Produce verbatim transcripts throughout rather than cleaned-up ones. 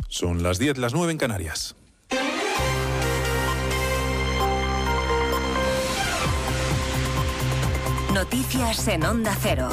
Son las diez, las nueve en Canarias. Noticias en Onda Cero.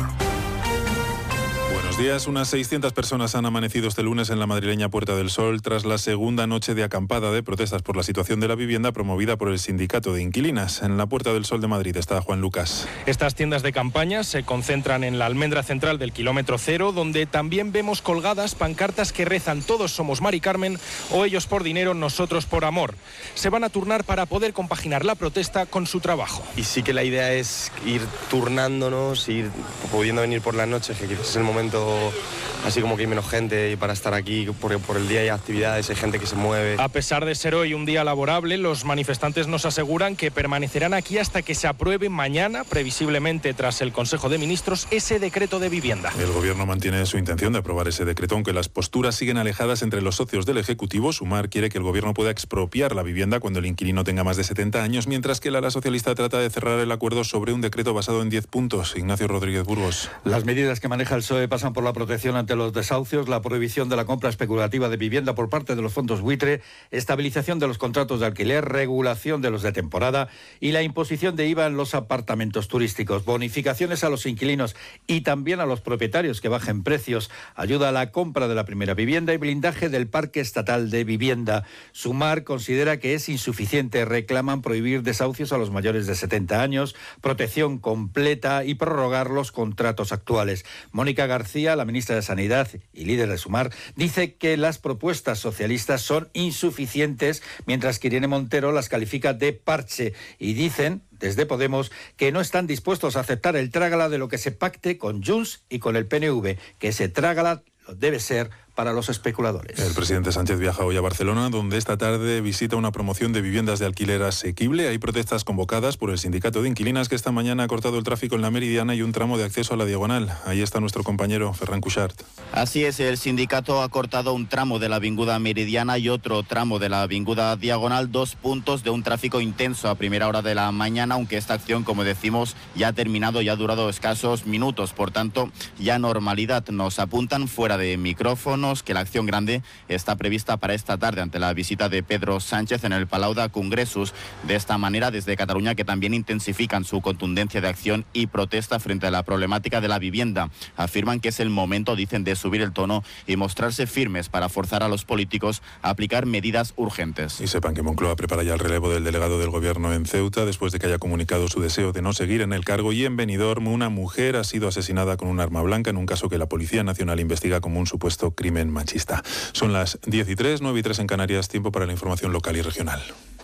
Buenos días. Unas seiscientas personas han amanecido este lunes en la madrileña Puerta del Sol tras la segunda noche de acampada de protestas por la situación de la vivienda promovida por el Sindicato de Inquilinas. En la Puerta del Sol de Madrid está Juan Lucas. Estas tiendas de campaña se concentran en la almendra central del kilómetro cero, donde también vemos colgadas pancartas que rezan "Todos somos Mari Carmen" o "Ellos por dinero, nosotros por amor". Se van a turnar para poder compaginar la protesta con su trabajo. Y sí que la idea es ir turnándonos, ir pudiendo venir por las noches, que quizás es el momento así como que hay menos gente y para estar aquí, porque por el día hay actividades, hay gente que se mueve. A pesar de ser hoy un día laborable, los manifestantes nos aseguran que permanecerán aquí hasta que se apruebe mañana, previsiblemente tras el Consejo de Ministros, ese decreto de vivienda. El Gobierno mantiene su intención de aprobar ese decreto, aunque las posturas siguen alejadas entre los socios del Ejecutivo. Sumar quiere que el Gobierno pueda expropiar la vivienda cuando el inquilino tenga más de setenta años, mientras que el ala socialista trata de cerrar el acuerdo sobre un decreto basado en diez puntos. Ignacio Rodríguez Burgos. Las medidas que maneja el P S O E pasan por la protección ante los desahucios, la prohibición de la compra especulativa de vivienda por parte de los fondos buitre, estabilización de los contratos de alquiler, regulación de los de temporada y la imposición de I V A en los apartamentos turísticos, bonificaciones a los inquilinos y también a los propietarios que bajen precios, ayuda a la compra de la primera vivienda y blindaje del parque estatal de vivienda. Sumar considera que es insuficiente, reclaman prohibir desahucios a los mayores de setenta años, protección completa y prorrogar los contratos actuales. Mónica García, la ministra de Sanidad y líder de Sumar, dice que las propuestas socialistas son insuficientes, mientras que Irene Montero las califica de parche y dicen desde Podemos que no están dispuestos a aceptar el trágala de lo que se pacte con Junts y con el P N V, que ese trágala lo debe ser para los especuladores. El presidente Sánchez viaja hoy a Barcelona, donde esta tarde visita una promoción de viviendas de alquiler asequible. Hay protestas convocadas por el Sindicato de Inquilinas, que esta mañana ha cortado el tráfico en la Meridiana y un tramo de acceso a la Diagonal. Ahí está nuestro compañero Ferran Cuixart. Así es, el sindicato ha cortado un tramo de la Avinguda Meridiana y otro tramo de la Avinguda Diagonal, dos puntos de un tráfico intenso a primera hora de la mañana, aunque esta acción, como decimos, ya ha terminado y ha durado escasos minutos. Por tanto, ya normalidad. Nos apuntan fuera de micrófono que la acción grande está prevista para esta tarde ante la visita de Pedro Sánchez en el Palau de Congressos. De esta manera, desde Cataluña, que también intensifican su contundencia de acción y protesta frente a la problemática de la vivienda. Afirman que es el momento, dicen, de subir el tono y mostrarse firmes para forzar a los políticos a aplicar medidas urgentes. Y sepan que Moncloa prepara ya el relevo del delegado del Gobierno en Ceuta, después de que haya comunicado su deseo de no seguir en el cargo. Y en Benidorm, una mujer ha sido asesinada con un arma blanca en un caso que la Policía Nacional investiga como un supuesto crimen machista. Son las diez y tres, nueve y tres en Canarias, tiempo para la información local y regional.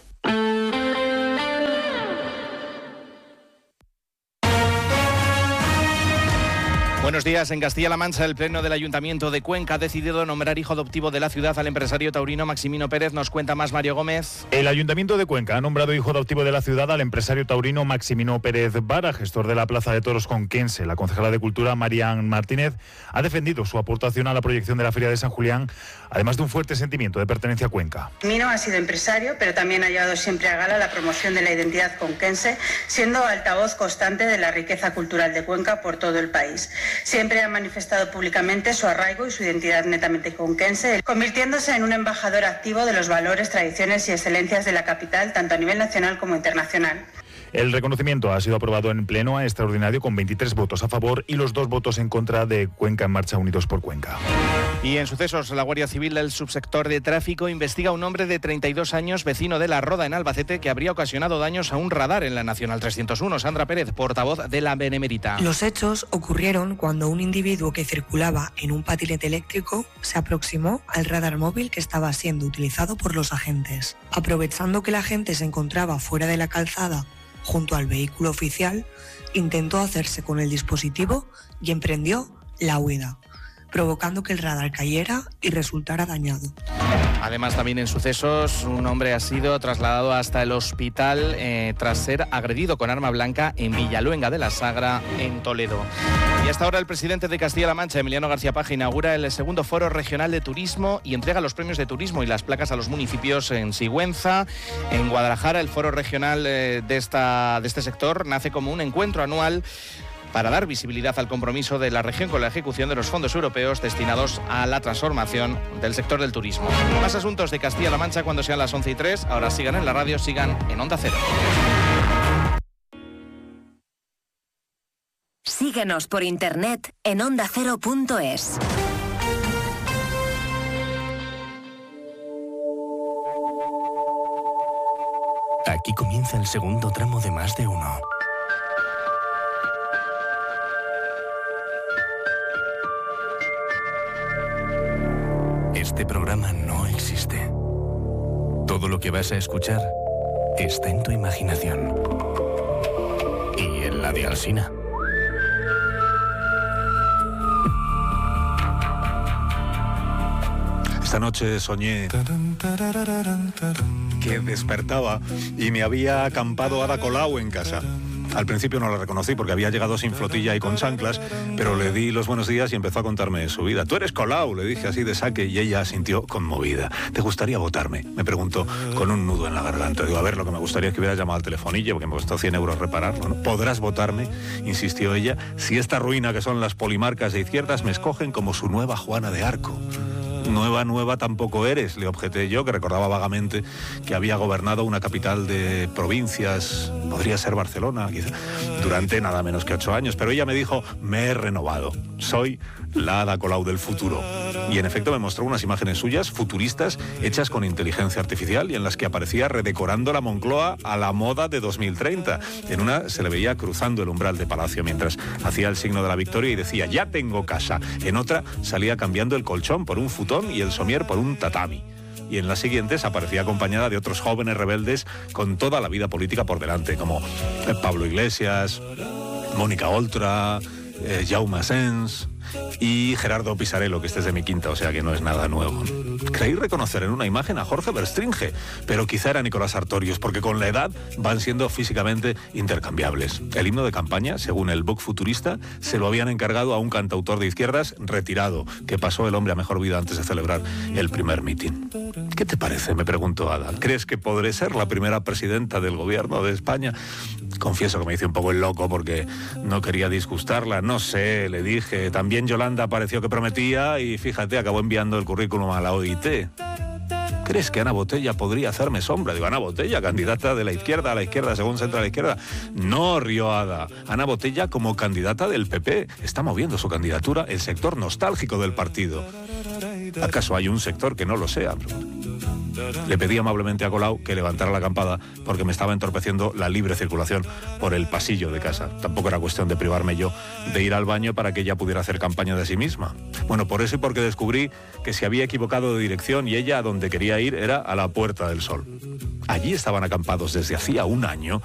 Buenos días. En Castilla-La Mancha, el Pleno del Ayuntamiento de Cuenca ha decidido nombrar hijo adoptivo de la ciudad al empresario taurino Maximino Pérez. Nos cuenta más Mario Gómez. El Ayuntamiento de Cuenca ha nombrado hijo adoptivo de la ciudad al empresario taurino Maximino Pérez Vara, gestor de la Plaza de Toros Conquense. La concejala de Cultura, Marian Martínez, ha defendido su aportación a la proyección de la Feria de San Julián, además de un fuerte sentimiento de pertenencia a Cuenca. Maximino ha sido empresario, pero también ha llevado siempre a gala la promoción de la identidad conquense, siendo altavoz constante de la riqueza cultural de Cuenca por todo el país. Siempre ha manifestado públicamente su arraigo y su identidad netamente conquense, convirtiéndose en un embajador activo de los valores, tradiciones y excelencias de la capital, tanto a nivel nacional como internacional. El reconocimiento ha sido aprobado en pleno extraordinario con veintitrés votos a favor y los dos votos en contra de Cuenca en Marcha, Unidos por Cuenca. Y en sucesos, la Guardia Civil del subsector de tráfico investiga a un hombre de treinta y dos años, vecino de La Roda en Albacete, que habría ocasionado daños a un radar en la Nacional trescientos uno. Sandra Pérez, portavoz de la Benemérita. Los hechos ocurrieron cuando un individuo que circulaba en un patinete eléctrico se aproximó al radar móvil que estaba siendo utilizado por los agentes. Aprovechando que la gente se encontraba fuera de la calzada junto al vehículo oficial, intentó hacerse con el dispositivo y emprendió la huida, provocando que el radar cayera y resultara dañado. Además, también en sucesos, un hombre ha sido trasladado hasta el hospital eh, tras ser agredido con arma blanca en Villaluenga de la Sagra, en Toledo. Y hasta ahora el presidente de Castilla-La Mancha, Emiliano García Paje, inaugura el segundo Foro Regional de Turismo y entrega los premios de turismo y las placas a los municipios en Sigüenza. En Guadalajara, el Foro Regional eh, de, esta, de este sector nace como un encuentro anual para dar visibilidad al compromiso de la región con la ejecución de los fondos europeos destinados a la transformación del sector del turismo. Más asuntos de Castilla-La Mancha cuando sean las once y tres. Ahora sigan en la radio, sigan en Onda Cero. Síguenos por internet en onda cero punto es. Aquí comienza el segundo tramo de Más de Uno. Este programa no existe. Todo lo que vas a escuchar está en tu imaginación. Y en la de Alsina. Esta noche soñé que despertaba y me había acampado Ada Colau en casa. Al principio no la reconocí porque había llegado sin flotilla y con chanclas, pero le di los buenos días y empezó a contarme su vida. «Tú eres Colau», le dije así de saque, y ella sintió conmovida. «¿Te gustaría votarme?», me preguntó con un nudo en la garganta. Digo, a ver, lo que me gustaría es que hubieras llamado al telefonillo, porque me costó cien euros reparar. Bueno, «¿Podrás votarme?», insistió ella, «si esta ruina que son las polimarcas de izquierdas me escogen como su nueva Juana de Arco». «Nueva, nueva tampoco eres», le objeté yo, que recordaba vagamente que había gobernado una capital de provincias, podría ser Barcelona, quizá, durante nada menos que ocho años. Pero ella me dijo, me he renovado, soy la Ada Colau del futuro. Y en efecto me mostró unas imágenes suyas, futuristas, hechas con inteligencia artificial y en las que aparecía redecorando la Moncloa a la moda de dos mil treinta. En una se le veía cruzando el umbral de Palacio mientras hacía el signo de la victoria y decía, ya tengo casa. En otra salía cambiando el colchón por un futón y el somier por un tatami. Y en las siguientes aparecía acompañada de otros jóvenes rebeldes con toda la vida política por delante, como Pablo Iglesias, Mónica Oltra, eh, Jaume Asens y Gerardo Pisarello, que este es de mi quinta, o sea que no es nada nuevo. Creí reconocer en una imagen a Jorge Verstringe, pero quizá era Nicolás Sartorius, porque con la edad van siendo físicamente intercambiables. El himno de campaña, según el book futurista, se lo habían encargado a un cantautor de izquierdas retirado, que pasó el hombre a mejor vida antes de celebrar el primer mitin. ¿Qué te parece?, me preguntó Ada. ¿Crees que podré ser la primera presidenta del gobierno de España? Confieso que me hice un poco el loco porque no quería disgustarla. No sé, le dije. También Yolanda pareció que prometía y fíjate, acabó enviando el currículum a la O I T. ¿Crees que Ana Botella podría hacerme sombra? Digo, Ana Botella, candidata de la izquierda a la izquierda, según Centro a la izquierda. No, rió Ada. Ana Botella como candidata del P P. Está moviendo su candidatura el sector nostálgico del partido. ¿Acaso hay un sector que no lo sea? Le pedí amablemente a Colau que levantara la acampada porque me estaba entorpeciendo la libre circulación por el pasillo de casa. Tampoco era cuestión de privarme yo de ir al baño para que ella pudiera hacer campaña de sí misma. Bueno, por eso y porque descubrí que se había equivocado de dirección y ella a donde quería ir era a la Puerta del Sol. Allí estaban acampados desde hacía un año